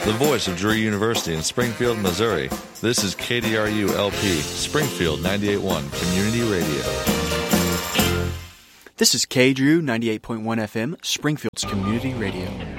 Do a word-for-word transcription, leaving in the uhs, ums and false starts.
the voice of Drury University in Springfield, Missouri. This is K D R U L P, Springfield ninety-eight point one Community Radio. This is K D R U ninety-eight point one F M, Springfield's Community Radio.